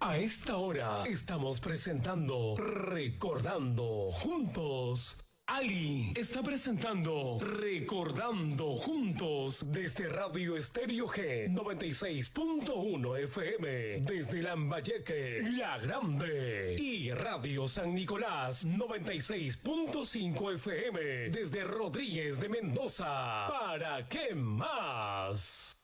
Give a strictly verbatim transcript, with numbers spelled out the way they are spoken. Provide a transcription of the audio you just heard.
A esta hora estamos presentando Recordando Juntos. Ali está presentando Recordando Juntos desde Radio Estéreo G noventa y seis punto uno F M desde Lambayeque, La Grande, y Radio San Nicolás noventa y seis punto cinco F M desde Rodríguez de Mendoza. ¿Para qué más?